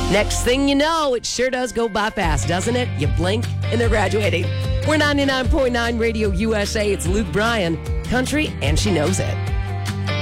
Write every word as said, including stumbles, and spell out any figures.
Next thing you know, it sure does go by fast, doesn't it? You blink and they're graduating. We're ninety-nine point nine Radio U S A. It's Luke Bryan, country, and she knows it.